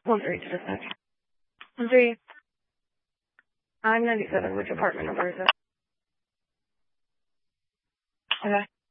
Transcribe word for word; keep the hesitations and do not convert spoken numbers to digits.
One three to dispatch. One three. I'm ninety-seven. Which apartment number is it? Okay.